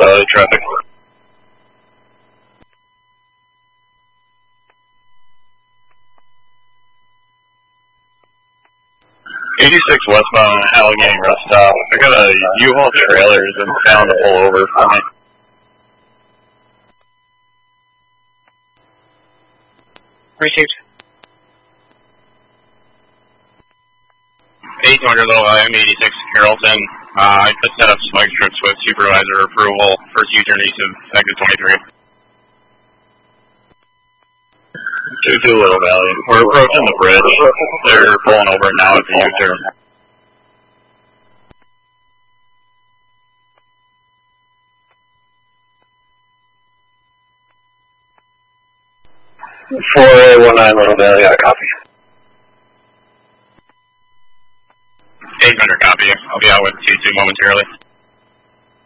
traffic. 86 westbound Allegheny rest stop. I got a U-Haul trailers and found to pull over for me. Received. 800 Little M86 Carrollton. I just set up spike strips with supervisor approval for future use of exit 23. 22 Little Valley. We're approaching the bridge. They're pulling over now at the U-turn. .4A19 Little Valley, I copy. 800 copy. I'll be out with T2 momentarily.